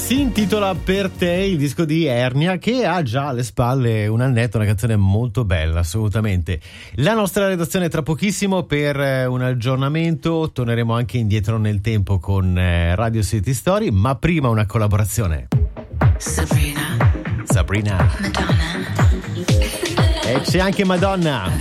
Si intitola Per te, il disco di Ernia, che ha già alle spalle un annetto, una canzone molto bella, assolutamente. La nostra redazione tra pochissimo per un aggiornamento, torneremo anche indietro nel tempo con Radio City Story, ma prima una collaborazione. Sabrina. Madonna. E c'è anche Madonna.